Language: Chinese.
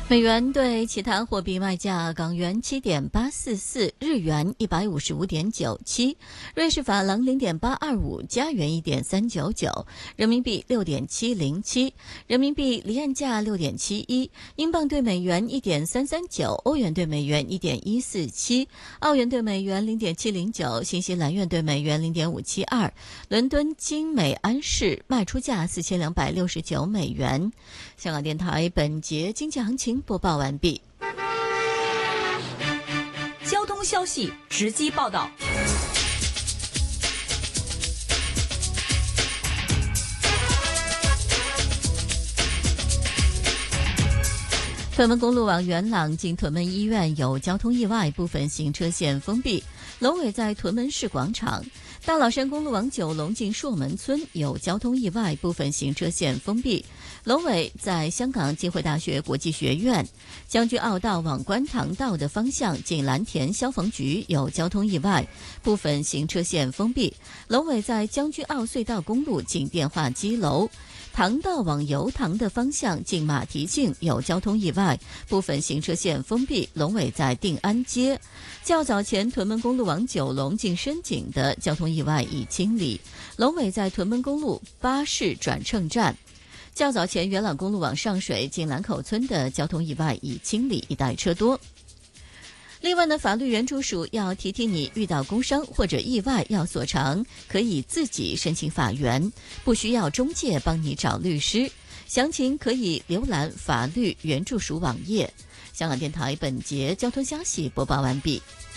美元对其他货币卖价：港元7.844，日元155.97，瑞士法郎0.825，加元1.399，人民币6.707，人民币离岸价6.71，英镑对美元1.339，欧元对美元1.147，澳元对美元0.709，新西兰元对美元0.572。伦敦金美安士卖出价4269美元。香港电台本节经济行情播报完毕。 交通消息直击报道。 屯门公路往元朗经屯门医院有交通意外，部分行车线封闭。龙尾在屯门市广场。大老山公路往九龙进朔门村有交通意外，部分行车线封闭。龙尾在香港浸会大学国际学院。将军澳道往观塘道的方向进蓝田消防局有交通意外，部分行车线封闭。龙尾在将军澳隧道公路进电话机楼。塘道往油塘的方向进马蹄径有交通意外，部分行车线封闭，龙尾在定安街。较早前屯门公路往九龙进深井的交通意外已清理，龙尾在屯门公路巴士转乘站。较早前元朗公路往上水进兰口村的交通意外已清理，一带车多。另外呢，法律援助署要提提你，遇到工伤或者意外要索偿，可以自己申请法援，不需要中介帮你找律师。详情可以浏览法律援助署网页。香港电台本节交通消息播报完毕。